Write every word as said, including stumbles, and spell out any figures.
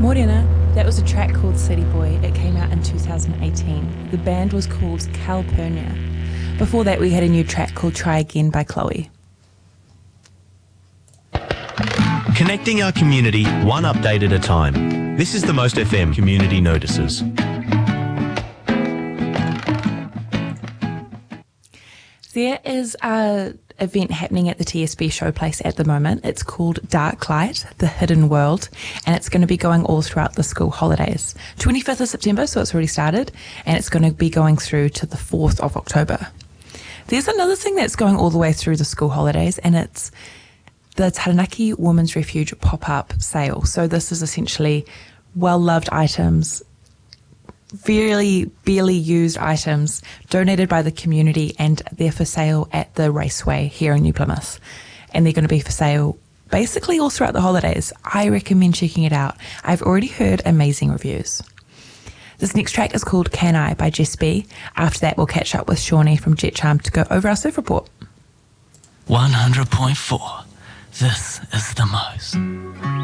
Morena, that was a track called City Boy. It came out in two thousand eighteen. The band was called Calpurnia. Before that, we had a new track called Try Again by Chloe. Connecting our community one update at a time. This is the Most F M Community Notices. There is a event happening at the T S B Showplace at the moment. It's called Dark Light, The Hidden World, and it's going to be going all throughout the school holidays. twenty-fifth of September, so it's already started, and it's going to be going through to the fourth of October. There's another thing that's going all the way through the school holidays, and it's the Taranaki Women's Refuge pop-up sale. So this is essentially well-loved items, very barely used items donated by the community, and they're for sale at the Raceway here in New Plymouth. And they're going to be for sale basically all throughout the holidays. I recommend checking it out. I've already heard amazing reviews. This next track is called Can I by Jess B. After that, we'll catch up with Shawnee from Jet Charm to go over our surf report. one hundred point four. This is the most.